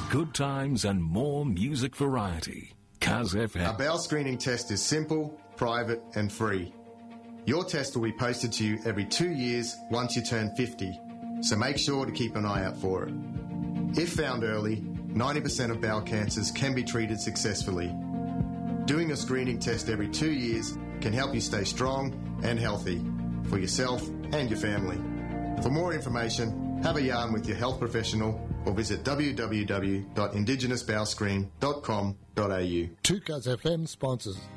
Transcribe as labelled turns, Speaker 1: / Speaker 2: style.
Speaker 1: good times and more music variety. Kaz FM.
Speaker 2: Our bowel screening test is simple, private and free. Your test will be posted to you every 2 years once you turn 50, so make sure to keep an eye out for it. If found early, 90% of bowel cancers can be treated successfully. Doing a screening test every 2 years can help you stay strong and healthy for yourself and your family. For more information, have a yarn with your health professional or visit www.indigenousbowelscreen.com.au.
Speaker 3: 2Cuz FM sponsors